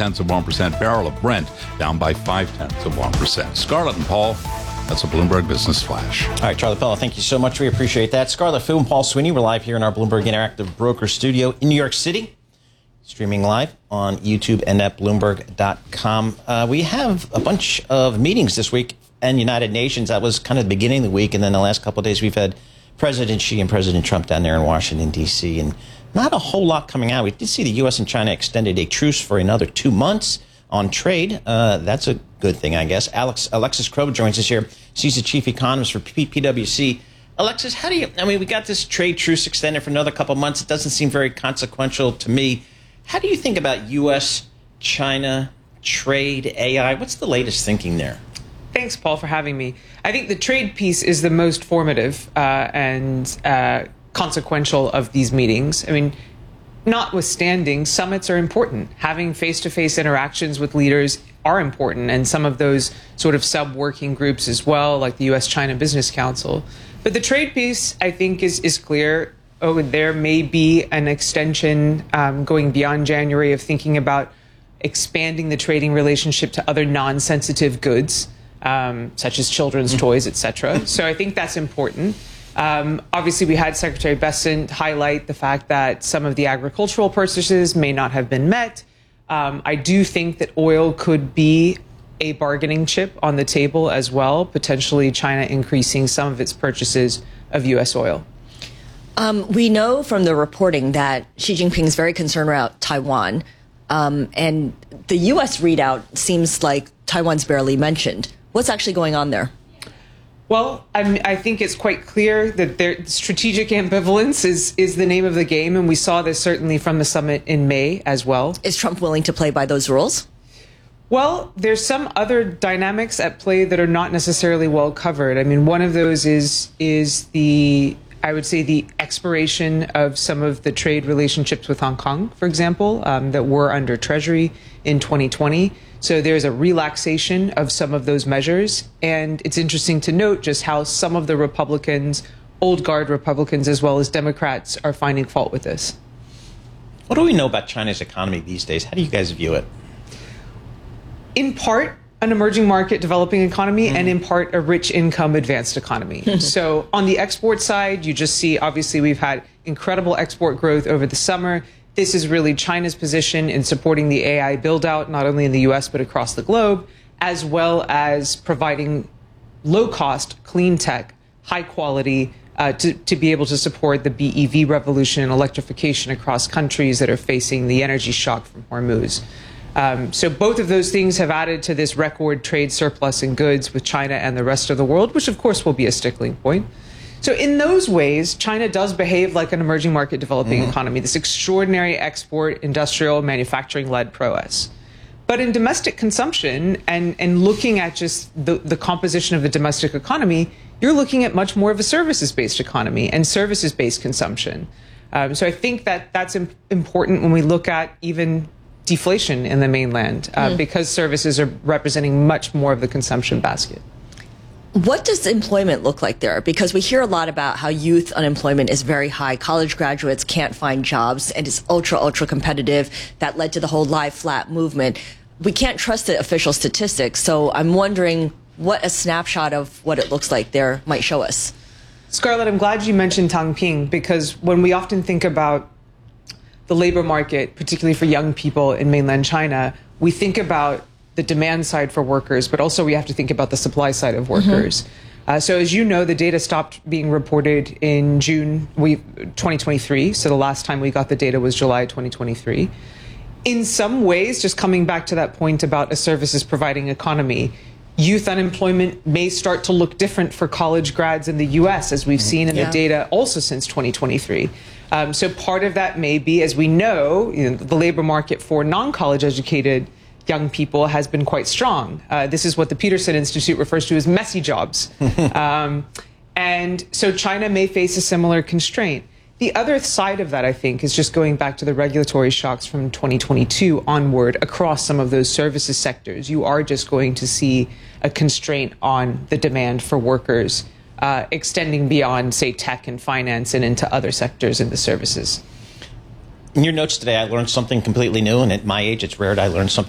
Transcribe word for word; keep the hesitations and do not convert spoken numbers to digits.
tenths of one percent. Barrel of Brent down by five tenths of one percent. Scarlett and Paul, that's a Bloomberg Business Flash. All right, Charlie Pella, thank you so much. We appreciate that. Scarlett Fu and Paul Sweeney, we're live here in our Bloomberg Interactive Broker Studio in New York City. Streaming live on YouTube and at Bloomberg dot com. Uh, we have a bunch of meetings this week and United Nations. That was kind of the beginning of the week, and then the last couple of days we've had President Xi and President Trump down there in Washington, D C, and not a whole lot coming out. We did see the U S and China extended a truce for another two months on trade. Uh, that's a good thing, I guess. Alex, Alexis Krob joins us here. She's the chief economist for P W C. Alexis, how do you, I mean, we got this trade truce extended for another couple of months. It doesn't seem very consequential to me. How do you think about U S China trade, A I? What's the latest thinking there? Thanks, Paul, for having me. I think the trade piece is the most formative uh, and uh, consequential of these meetings. I mean, notwithstanding, summits are important. Having face-to-face interactions with leaders are important, and some of those sort of sub-working groups as well, like the U S China Business Council. But the trade piece, I think, is, is clear. Oh, there may be an extension um, going beyond January of thinking about expanding the trading relationship to other non-sensitive goods, um, such as children's toys, et cetera. So I think that's important. Um, obviously, we had Secretary Bessent highlight the fact that some of the agricultural purchases may not have been met. Um, I do think that oil could be a bargaining chip on the table as well, potentially China increasing some of its purchases of U S oil. Um, we know from the reporting that Xi Jinping is very concerned about Taiwan, um, and the U S readout seems like Taiwan's barely mentioned. What's actually going on there? Well, I, I think it's quite clear that there, strategic ambivalence is, is the name of the game, and we saw this certainly from the summit in May as well. Is Trump willing to play by those rules? Well, there's some other dynamics at play that are not necessarily well covered. I mean, one of those is is the I would say the expiration of some of the trade relationships with Hong Kong, for example, um, that were under Treasury in twenty twenty. So there's a relaxation of some of those measures. And it's interesting to note just how some of the Republicans, old guard Republicans as well as Democrats, are finding fault with this. What do we know about China's economy these days? How do you guys view it? In part, an emerging market developing economy, mm. and in part, a rich income advanced economy. So on the export side, you just see, obviously, we've had incredible export growth over the summer. This is really China's position in supporting the A I build out, not only in the U S, but across the globe, as well as providing low cost, clean tech, high quality, uh, to, to be able to support the B E V revolution and electrification across countries that are facing the energy shock from Hormuz. Um, so both of those things have added to this record trade surplus in goods with China and the rest of the world, which of course will be a stickling point. So in those ways, China does behave like an emerging market developing mm-hmm. economy, this extraordinary export, industrial, manufacturing-led prowess. But in domestic consumption and, and looking at just the, the composition of the domestic economy, you're looking at much more of a services-based economy and services-based consumption. Um, so I think that that's im- important when we look at even deflation in the mainland, uh, mm. because services are representing much more of the consumption basket. What does employment look like there? Because we hear a lot about how youth unemployment is very high. College graduates can't find jobs, and it's ultra, ultra competitive. That led to the whole lie flat movement. We can't trust the official statistics, so I'm wondering what a snapshot of what it looks like there might show us. Scarlett, I'm glad you mentioned Tangping, because when we often think about the labor market, particularly for young people in mainland China, we think about the demand side for workers, but also we have to think about the supply side of workers. Mm-hmm. uh, so as you know, the data stopped being reported in June we, twenty twenty-three. So the last time we got the data was July twenty twenty-three. In some ways, just coming back to that point about a services providing economy, youth unemployment may start to look different for college grads in the U S, as we've seen in yeah. the data also since twenty twenty-three. Um, so part of that may be, as we know, you know, the labor market for non-college educated young people has been quite strong. Uh, this is what the Peterson Institute refers to as messy jobs. um, and so China may face a similar constraint. The other side of that, I think, is just going back to the regulatory shocks from twenty twenty-two onward across some of those services sectors. You are just going to see a constraint on the demand for workers, uh, extending beyond, say, tech and finance and into other sectors in the services. In your notes today, I learned something completely new, and at my age, it's rare that I learn something